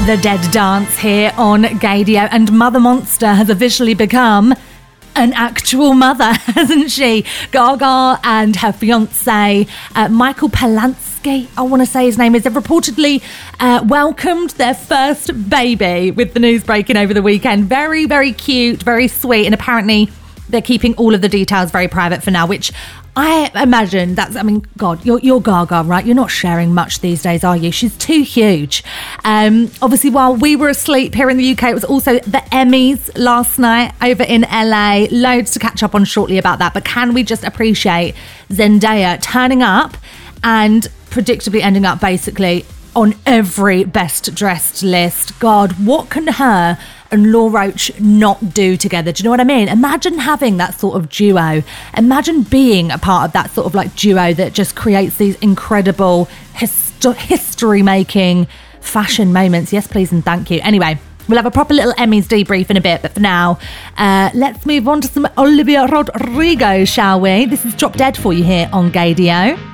The Dead Dance here on Gaydio, and Mother Monster has officially become an actual mother, hasn't she? Gaga and her fiance, Michael Polansky, I want to say his name is, they've reportedly welcomed their first baby, with the news breaking over the weekend. Very, very cute, very sweet, and apparently they're keeping all of the details very private for now, which I imagine God, you're Gaga, right? You're not sharing much these days, are you? She's too huge. Obviously, while we were asleep here in the UK, it was also the Emmys last night over in LA. Loads to catch up on shortly about that. But can we just appreciate Zendaya turning up and predictably ending up basically on every best dressed list? God, what can her and Law Roach not do together? Do you know what I mean? Imagine having that sort of duo. Imagine being a part of that sort of like duo that just creates these incredible history-making fashion moments. Yes, please and thank you. Anyway, we'll have a proper little Emmys debrief in a bit, but for now, let's move on to some Olivia Rodrigo, shall we? This is Drop Dead for you here on Gaydio.